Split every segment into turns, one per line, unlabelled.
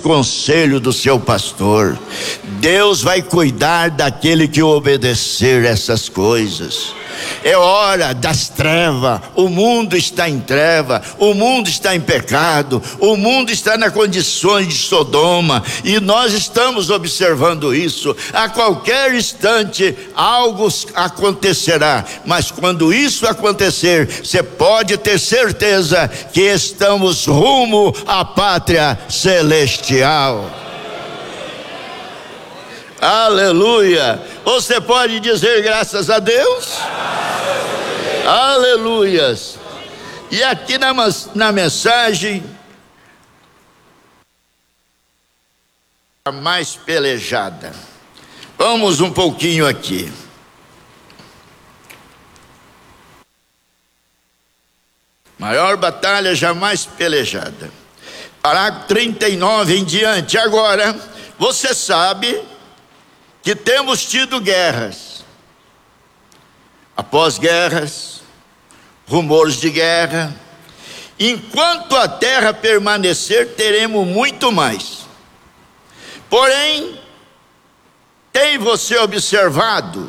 conselhos do seu pastor. Deus vai cuidar daquele que obedecer essas coisas. É hora das trevas. O mundo está em treva, o mundo está em pecado, o mundo está nas condições de Sodoma, e nós estamos observando isso. A qualquer instante algo acontecerá, mas quando isso acontecer, você pode ter certeza que estamos rumo à pátria celestial. Aleluia! Você pode dizer graças a Deus? Aleluias! E aqui na mensagem, a mais pelejada. Vamos um pouquinho aqui. Maior batalha jamais pelejada. Parágrafo 39 em diante. Agora, você sabe que temos tido guerras, após guerras, rumores de guerra. Enquanto a terra permanecer, teremos muito mais. Porém, tem você observado?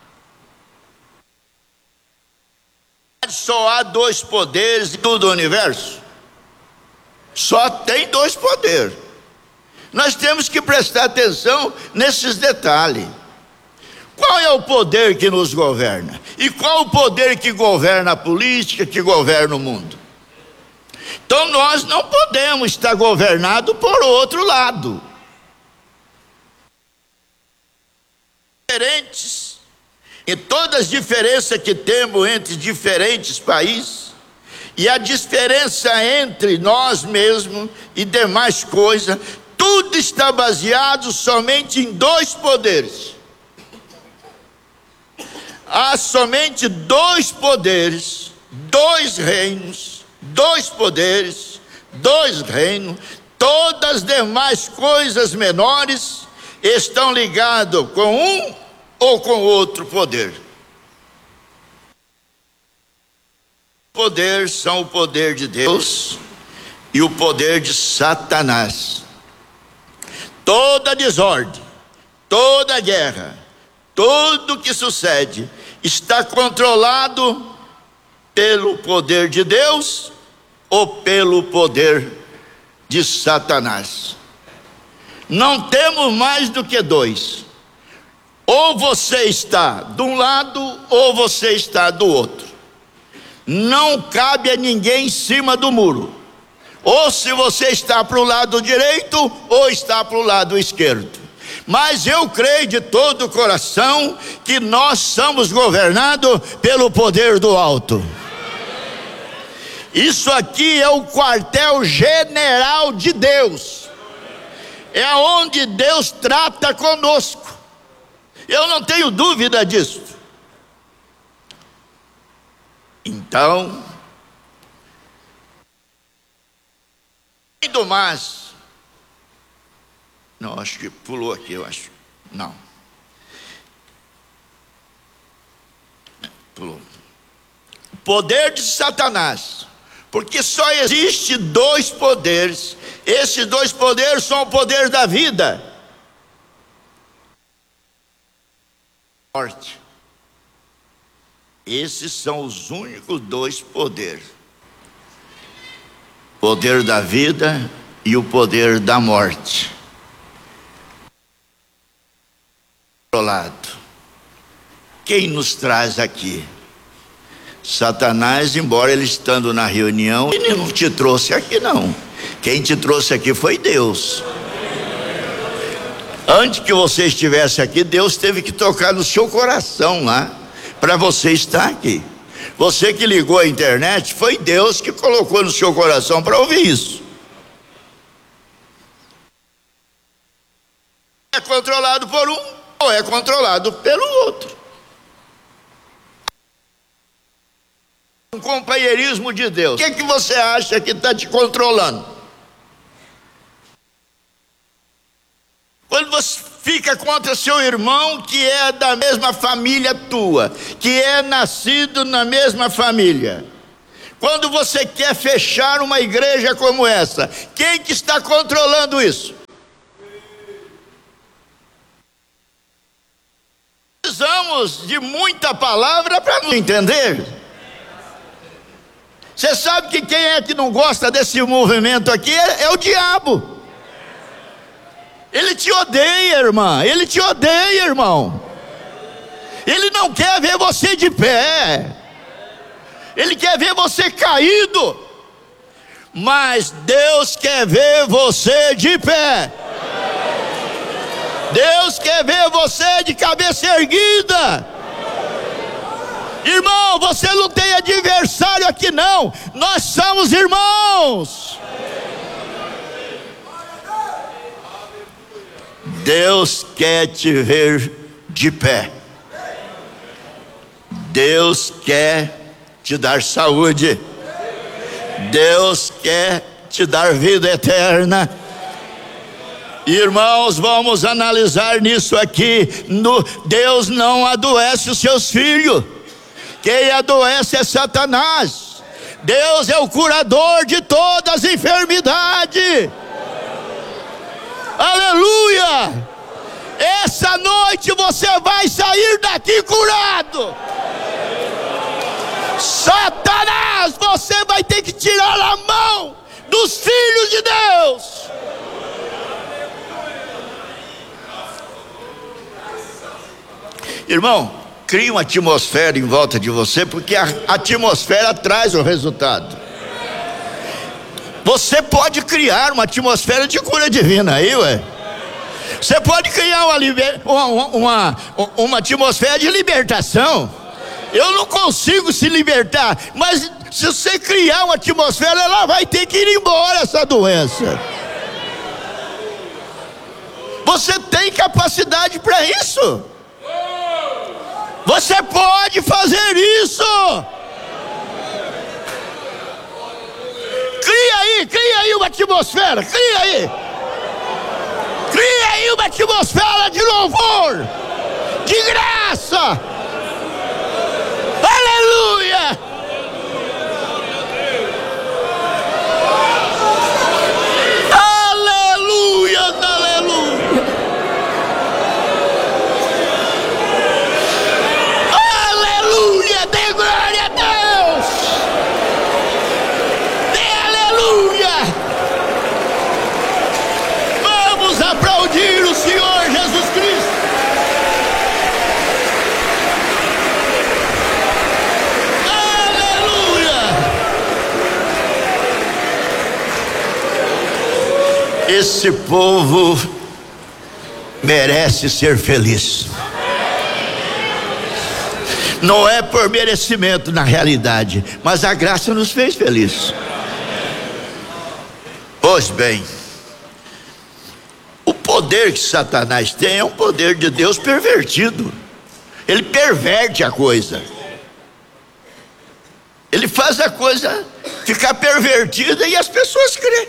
Só há dois poderes em todo o universo. Só tem dois poderes. Nós temos que prestar atenção nesses detalhes. Qual é o poder que nos governa? E qual o poder que governa a política, que governa o mundo? Então nós não podemos estar governados por outro lado. Diferentes, e todas as diferenças que temos entre diferentes países, e a diferença entre nós mesmos e demais coisas, tudo está baseado somente em dois poderes. Há somente dois poderes, dois reinos, dois poderes, dois reinos. Todas as demais coisas menores estão ligadas com um ou com outro poder. Poder são o poder de Deus e o poder de Satanás. Toda desordem, toda guerra, tudo que sucede está controlado pelo poder de Deus ou pelo poder de Satanás. Não temos mais do que dois. Ou você está de um lado ou você está do outro. Não cabe a ninguém em cima do muro. Ou se você está para o lado direito ou está para o lado esquerdo. Mas eu creio de todo o coração que nós somos governados pelo poder do alto. Isso aqui é o quartel general de Deus. É onde Deus trata conosco. Eu não tenho dúvida disso. Então, do mais, não, acho que pulou aqui, eu acho. Não. Pulou. Poder de Satanás. Porque só existe dois poderes. Esses dois poderes são o poder da vida. Morte. Esses são os únicos dois poderes. Poder da vida e o poder da morte. Controlado. Quem nos traz aqui? Satanás, embora ele estando na reunião, ele não te trouxe aqui não. Quem te trouxe aqui foi Deus. Antes que você estivesse aqui, Deus teve que tocar no seu coração lá, para você estar aqui. Você que ligou a internet, foi Deus que colocou no seu coração para ouvir isso. É controlado por um ou é controlado pelo outro. Um companheirismo de Deus. O que você acha que está te controlando? Quando você fica contra seu irmão que é da mesma família tua, que é nascido na mesma família. Quando você quer fechar uma igreja como essa, quem que está controlando isso? precisamos de muita palavra para nos entender. Você sabe que quem é que não gosta desse movimento aqui é o diabo. Ele te odeia, irmã. Ele te odeia, irmão. Ele não quer ver você de pé. Ele quer ver você caído. Mas Deus quer ver você de pé. Deus quer ver você de cabeça erguida. Irmão, você não tem adversário aqui não. Nós somos irmãos. Deus quer te ver de pé. Deus quer te dar saúde. Deus quer te dar vida eterna. Irmãos, vamos analisar nisso aqui. Deus não adoece os seus filhos. Quem adoece é Satanás. Deus é o curador de todas as enfermidades. Aleluia! Essa noite você vai sair daqui curado. Satanás, você vai ter que tirar a mão dos filhos de Deus. Irmão, crie uma atmosfera em volta de você, porque a atmosfera traz o resultado. Você pode criar uma atmosfera de cura divina aí, ué. Você pode criar uma atmosfera de libertação. Eu não consigo se libertar, mas se você criar uma atmosfera, ela vai ter que ir embora, essa doença. Você tem capacidade para isso. Você pode fazer isso. Cria aí uma atmosfera. Cria aí uma atmosfera de louvor, de graça. Aleluia. Aleluia, aleluia. Aleluia, dê glória a Deus. Dê aleluia. Vamos aplaudir o Senhor Jesus Cristo. Esse povo merece ser feliz. Não é por merecimento na realidade, mas a graça nos fez felizes. Pois bem, o poder que Satanás tem é um poder de Deus pervertido. Ele perverte a coisa. Ele faz a coisa ficar pervertida e as pessoas creem.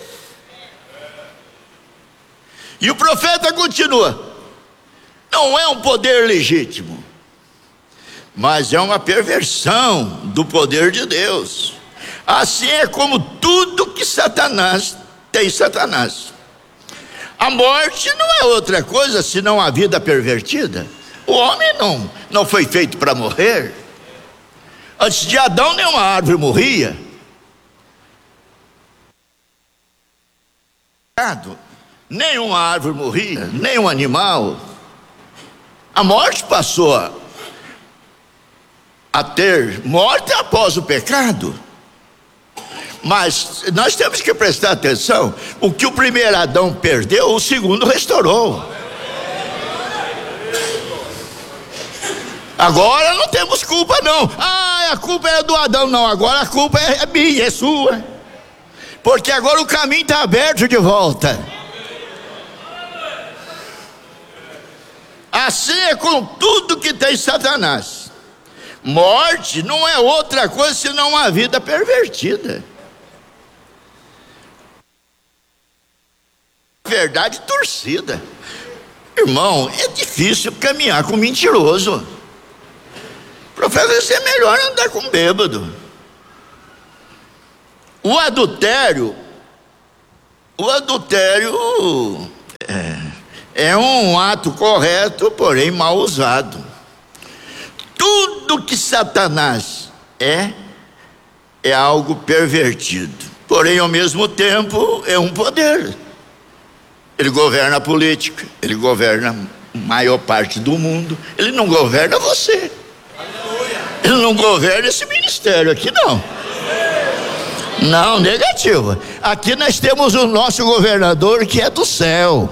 E o profeta continua: não é um poder legítimo, mas é uma perversão do poder de Deus. Assim é como tudo que Satanás tem Satanás. A morte não é outra coisa senão a vida pervertida. O homem não foi feito para morrer. Antes de Adão, nenhuma árvore morria. Nenhuma árvore morria, nenhum animal. A morte passou a ter morte após o pecado. Mas nós temos que prestar atenção: o que o primeiro Adão perdeu, o segundo restaurou. Agora não temos culpa não. A culpa é do Adão. Não, agora a culpa é minha, é sua. Porque agora o caminho está aberto de volta. Assim é com tudo que tem Satanás. Morte não é outra coisa senão uma vida pervertida. Verdade torcida. Irmão, é difícil caminhar com mentiroso. Profeta, isso é melhor andar com bêbado. O adultério é um ato correto, porém mal usado. tudo que Satanás é algo pervertido. Porém, ao mesmo tempo, é um poder. Ele governa a política, ele governa a maior parte do mundo. Ele não governa você. Ele não governa esse ministério aqui, não. Não, negativo. Aqui nós temos o nosso governador que é do céu.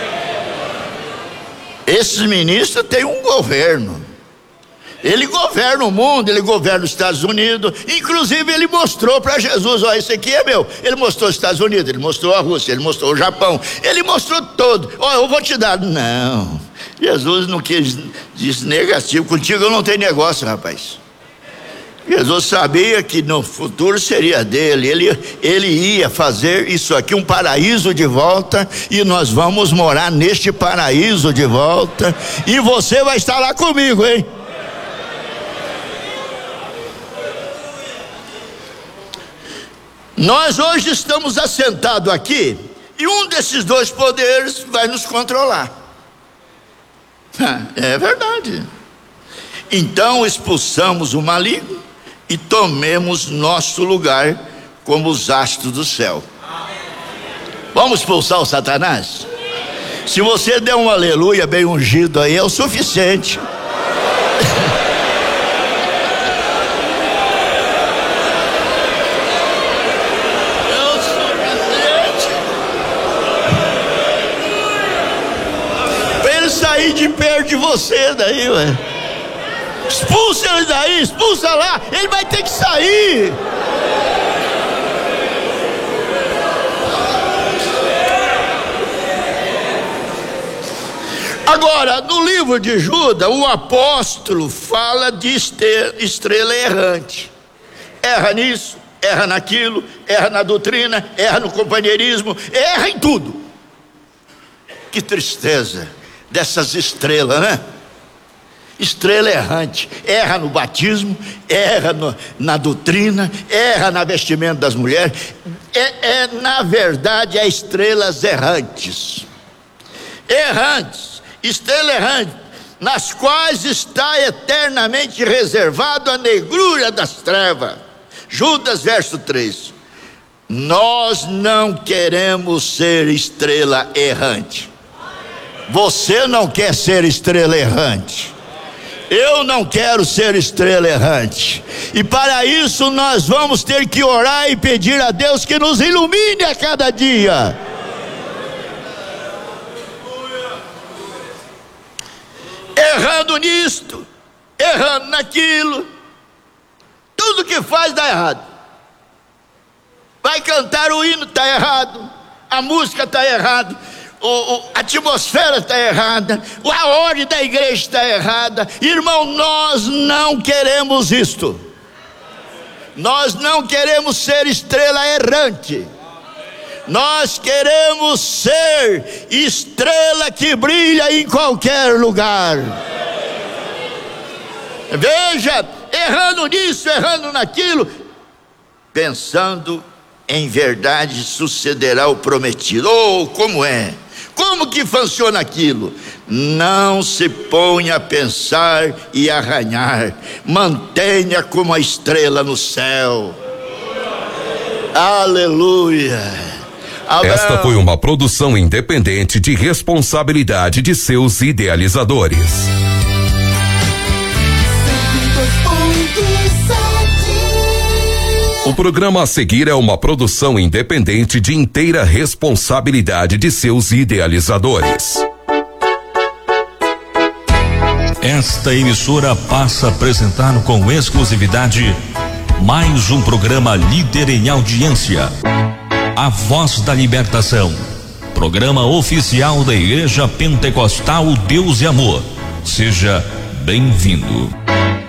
Esses ministros têm um governo. Ele governa o mundo, ele governa os Estados Unidos. Inclusive ele mostrou para Jesus: ó, esse aqui é meu. Ele mostrou os Estados Unidos, ele mostrou a Rússia, ele mostrou o Japão, ele mostrou todo. Ó, eu vou te dar. Não, Jesus não quis, disse negativo. Contigo eu não tenho negócio, rapaz. Jesus sabia que no futuro seria dele. Ele ia fazer isso aqui um paraíso de volta, e nós vamos morar neste paraíso de volta, e você vai estar lá comigo, hein? Nós hoje estamos assentados aqui, e um desses dois poderes vai nos controlar. É verdade. Então expulsamos o maligno e tomemos nosso lugar como os astros do céu. Vamos expulsar o Satanás? Se você der um aleluia bem ungido aí, é o suficiente. Sair de perto de você daí, ué. Expulsa ele daí, expulsa lá, ele vai ter que sair. Agora, no livro de Judas, o apóstolo fala de estrela errante. Erra nisso, erra naquilo, erra na doutrina, erra no companheirismo, erra em tudo. Que tristeza dessas estrelas, né? Estrela errante, erra no batismo, erra na doutrina, erra na vestimenta das mulheres. Na verdade, é estrelas errantes. Estrela errante, nas quais está eternamente reservado a negrura das trevas. Judas, verso 3. Nós não queremos ser estrela errante. Você não quer ser estrela errante. Eu não quero ser estrela errante. E para isso nós vamos ter que orar e pedir a Deus que nos ilumine a cada dia. Errando nisto, errando naquilo, tudo que faz dá errado. Vai cantar o hino, está errado. A música está errada. A atmosfera está errada, a ordem da igreja está errada. Irmão, nós não queremos isto. Nós não queremos ser estrela errante. Nós queremos ser estrela que brilha em qualquer lugar. Veja, errando nisso, errando naquilo, pensando em verdade sucederá o prometido. Oh, como é? Como que funciona aquilo? Não se ponha a pensar e arranhar. Mantenha como a estrela no céu. Aleluia.
Esta foi uma produção independente de responsabilidade de seus idealizadores. O programa a seguir é uma produção independente de inteira responsabilidade de seus idealizadores.
Esta emissora passa a apresentar com exclusividade mais um programa líder em audiência. A Voz da Libertação, programa oficial da Igreja Pentecostal Deus e Amor. Seja bem-vindo.